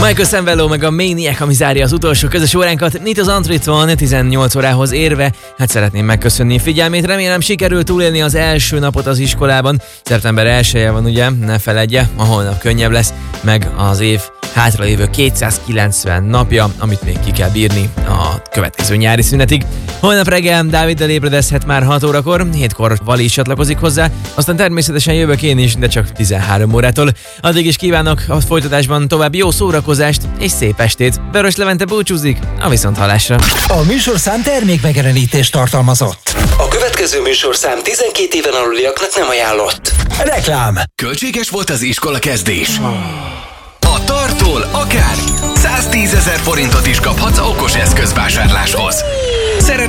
Michael Sembello meg a Maniac, ami zárja az utolsó közös óránkat. Itt az Antritvan 18 órához érve. Hát szeretném megköszönni a figyelmét. Remélem sikerült túlélni az első napot az iskolában. Szeptember 1-je van, ugye? Ne feledje, a holnap könnyebb lesz, meg az év hátralévő 290 napja, amit még ki kell bírni a következő nyári szünetig. Holnap reggel Dáviddal ébredezhet már 6 órakor, 7-kor Vali is csatlakozik hozzá, aztán természetesen jövök én is, de csak 13 órától. Addig is kívánok a folytatásban további jó szórakozást és szép estét. Vörös Levente búcsúzik, a viszonthallásra. A műsorszám termékmegjelenítést tartalmazott. A következő műsorszám 12 éven aluliaknak nem ajánlott. Reklám. Költséges volt az iskola kezdés? A Tartól akár 110 000 forintot is kaphatsz okos eszközvásárláshoz.